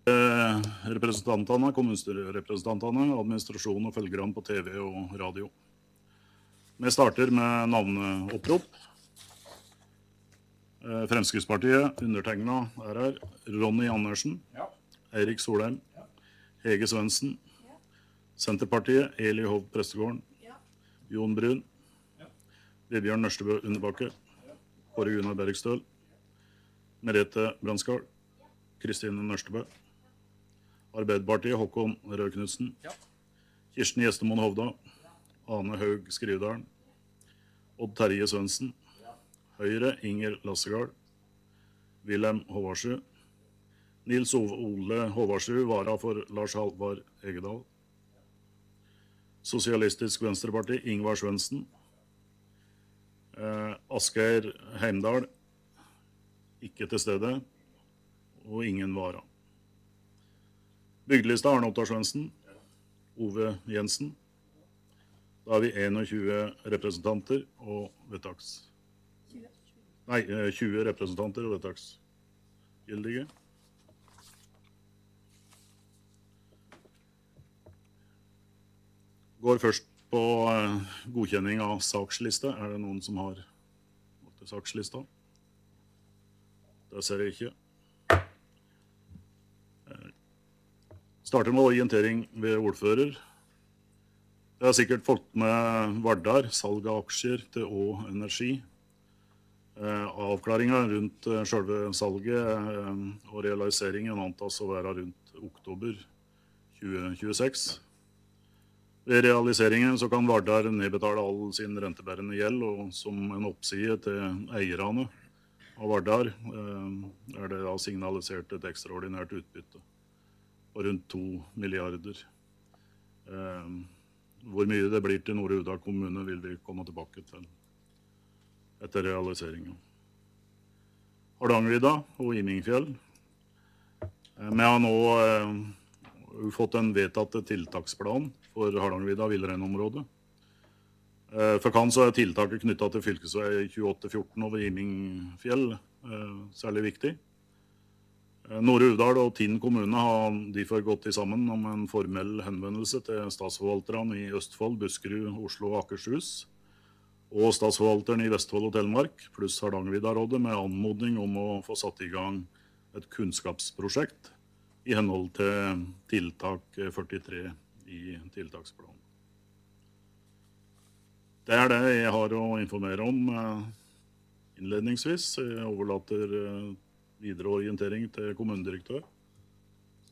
Representantene, kommunestyrerepresentantene, administrasjon og følgerne på TV og radio. Vi starter med navneopprop. Fremskrittspartiet, undertegnet her. Ronny Andersen, Ja. Eirik Solheim, Ja. Hege Svensen, ja. Senterpartiet, Eli Hov Prestegården, ja. Jon Brun, ja. Vibjørn Nørstebø Underbakke, ja. Kåre Gunnar Bergstøl, Merete Branskal, ja. Kristine Nørstebø, Arbeiderpartiet, Håkon Røe Knudsen, ja. Kirsten Gjestemoen Hovda, ja. Ane Haug Skrivedalen, Odd Terje Svensen, ja. Høyre, Inger Lassegard, Wilhelm Håvarsrud, Nils Ole Håvarsrud, vara for Lars Halvard Egedal, Sosialistisk Venstreparti, Ingvar Svensen, Asgeir Heimdal, ikke til stede, og ingen vara. Bygdelista Arne Ottar Svensen, Ove Jensen. Da har vi 21 representanter og vedtaks. 20 representanter og vedtaksgyldige. Går først på godkjenning av sakslista. Er det noen som har gått til sakslista? Det ser jeg ikke. Starter med orientering ved ordfører. Det har sikkert fått med Vardar, salg av aksjer til Å Energi. Avklaringen rundt selve salget og realiseringen antas å være rundt oktober 2026. Ved realiseringen så kan Vardar nedbetale all sin rentebærende gjeld, og som en oppside til eierne av Vardar er det da signalisert et ekstraordinært utbytte på rundt 2 milliarder. Hvor mye det blir til Nord-Uvdal kommune vil vi komme tilbake til etter realiseringen. Hardangervidda og Imingfjell. Vi har nå fått en vedtatt tiltaksplan for Hardangervidda villreinområdet. For kan så er tiltaket knyttet til fylkesvei 2814 over Imingfjell særlig viktig. Nord-Uvdal og Tinn kommune har derfor gått sammen om en formell henvendelse til statsforvalterne i Østfold, Buskerud, Oslo og Akershus, og statsforvalteren i Vestfold og Telemark, pluss Hardangervidda-rådet, med anmodning om å få satt i gang et kunnskapsprosjekt i henhold til tiltak 43 i tiltaksplanen. Det er det jeg har å informere om innledningsvis. Jeg overlater videre orientering til kommunedirektør.